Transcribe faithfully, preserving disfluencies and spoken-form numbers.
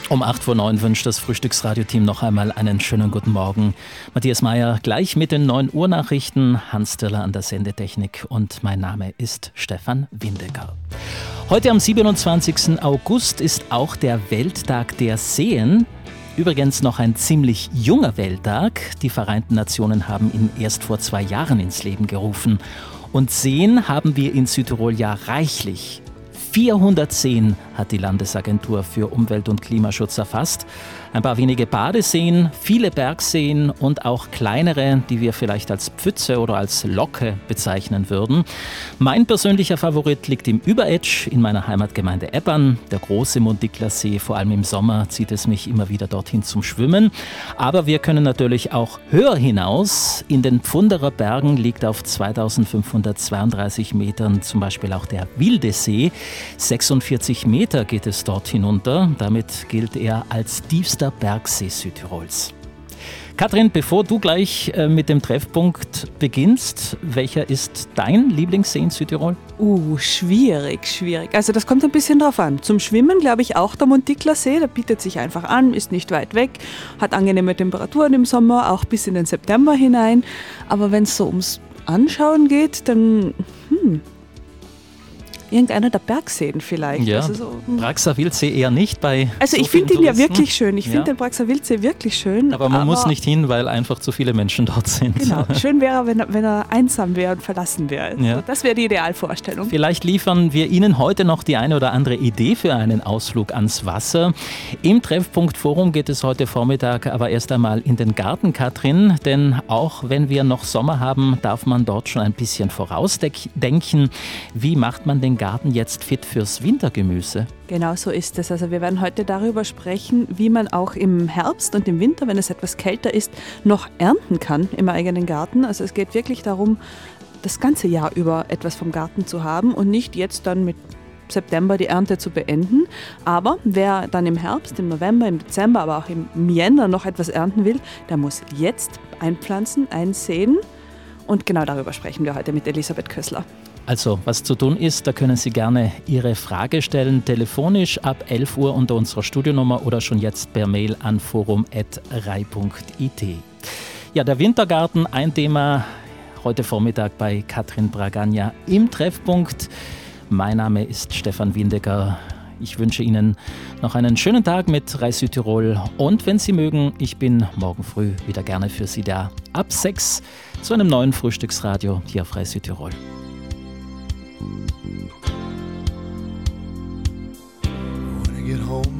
Um acht vor neun wünscht das Frühstücksradio-Team noch einmal einen schönen guten Morgen. Matthias Meyer gleich mit den neun Uhr Nachrichten, Hans Dürler an der Sendetechnik und mein Name ist Stefan Windecker. Heute am siebenundzwanzigsten August ist auch der Welttag der Seen. Übrigens noch ein ziemlich junger Welttag. Die Vereinten Nationen haben ihn erst vor zwei Jahren ins Leben gerufen. Und Seen haben wir in Südtirol ja reichlich. vierhundert Seen hat die Landesagentur für Umwelt- und Klimaschutz erfasst. Ein paar wenige Badeseen, viele Bergseen und auch kleinere, die wir vielleicht als Pfütze oder als Locke bezeichnen würden. Mein persönlicher Favorit liegt im Überetsch in meiner Heimatgemeinde Eppern. Der große Mundiklersee, vor allem im Sommer zieht es mich immer wieder dorthin zum Schwimmen. Aber wir können natürlich auch höher hinaus. In den Pfunderer Bergen liegt auf zweitausendfünfhundertzweiunddreißig Metern zum Beispiel auch der Wildesee. sechsundvierzig Meter geht es dort hinunter. Damit gilt er als tiefster Bergsee Südtirols. Katrin, bevor du gleich äh, mit dem Treffpunkt beginnst, welcher ist dein Lieblingssee in Südtirol? Uh, schwierig, schwierig. Also das kommt ein bisschen drauf an. Zum Schwimmen glaube ich auch der Mundiklersee, der bietet sich einfach an, ist nicht weit weg, hat angenehme Temperaturen im Sommer, auch bis in den September hinein. Aber wenn es so ums Anschauen geht, dann... Hm, irgendeiner der Bergseen vielleicht. Ja, also so, Praxer Wildsee eher nicht bei Also so ich finde ihn Touristen. ja wirklich schön. Ich Ja. finde den Praxer Wildsee wirklich schön. Aber man aber muss nicht hin, weil einfach zu viele Menschen dort sind. Genau. Schön wäre, wenn er, wenn er einsam wäre und verlassen wäre. Also Ja. das wäre die Idealvorstellung. Vielleicht liefern wir Ihnen heute noch die eine oder andere Idee für einen Ausflug ans Wasser. Im Treffpunkt Forum geht es heute Vormittag aber erst einmal in den Garten, Katrin. Denn auch wenn wir noch Sommer haben, darf man dort schon ein bisschen vorausdenken. Wie macht man den Garten jetzt fit fürs Wintergemüse? Genau so ist es. Also wir werden heute darüber sprechen, wie man auch im Herbst und im Winter, wenn es etwas kälter ist, noch ernten kann im eigenen Garten. Also es geht wirklich darum, das ganze Jahr über etwas vom Garten zu haben und nicht jetzt dann mit September die Ernte zu beenden. Aber wer dann im Herbst, im November, im Dezember, aber auch im Jänner noch etwas ernten will, der muss jetzt einpflanzen, einsehen. Und genau darüber sprechen wir heute mit Elisabeth Kössler. Also, was zu tun ist, da können Sie gerne Ihre Frage stellen, telefonisch ab elf Uhr unter unserer Studionummer oder schon jetzt per Mail an forum at rai punkt it. Ja, der Wintergarten, ein Thema heute Vormittag bei Katrin Bragagna im Treffpunkt. Mein Name ist Stefan Windecker. Ich wünsche Ihnen noch einen schönen Tag mit Rai Südtirol und wenn Sie mögen, ich bin morgen früh wieder gerne für Sie da ab sechs zu einem neuen Frühstücksradio hier auf Rai Südtirol. When I get home